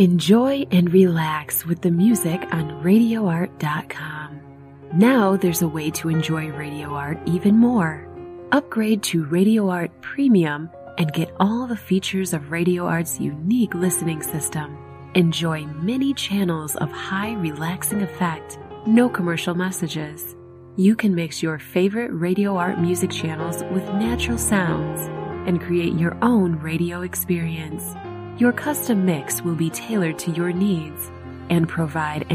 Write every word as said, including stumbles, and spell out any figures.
Enjoy and relax with the music on radio art dot com. Now there's a way to enjoy Radio Art even more. Upgrade to Radio Art Premium and get all the features of Radio Art's unique listening system. Enjoy many channels of high relaxing effect, no commercial messages. You can mix your favorite Radio Art music channels with natural sounds and create your own radio experience. Your custom mix will be tailored to your needs and provide